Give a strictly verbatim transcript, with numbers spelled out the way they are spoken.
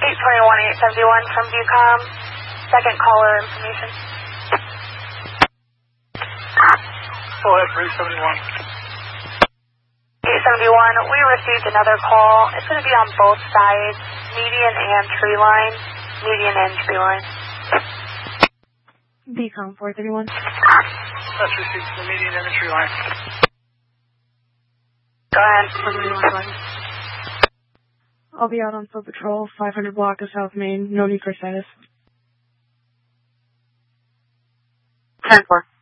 eight twenty-one, eight seventy-one from Viewcom. Second caller information. Go ahead for eight seventy-one. eight seventy-one, we received another call. It's going to be on both sides, median and tree line. Median and tree line. Viewcom four thirty-one. That's received the median and the tree line. Go ahead. four thirty-one. I'll be out on foot patrol, five hundred block of South Main. No need for status. ten four.